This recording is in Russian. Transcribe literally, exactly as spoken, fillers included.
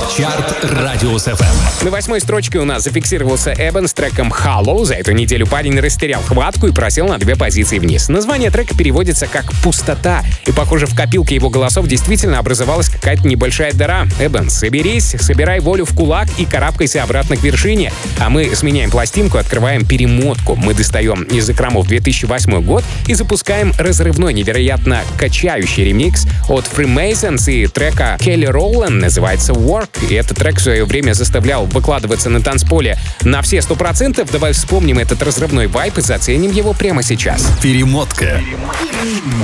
ТОП ЧАРТ Радиус эф эм. На восьмой строчке у нас зафиксировался Эбен с треком «Hollow». За эту неделю парень растерял хватку и просел на две позиции вниз. Название трека переводится как «пустота». И, похоже, в копилке его голосов действительно образовалась какая-то небольшая дыра. Эбен, соберись, собирай волю в кулак и карабкайся обратно к вершине. А мы сменяем пластинку, открываем перемотку. Мы достаем из закромов две тысячи восьмой год и запускаем разрывной, невероятно качающий ремикс от Freemasons и трека Келли Роланд, называется «Work». И этот трек в свое время заставлял выкладываться на танцполе на все сто процентов. Давай вспомним этот разрывной вайб и заценим его прямо сейчас. Перемотка.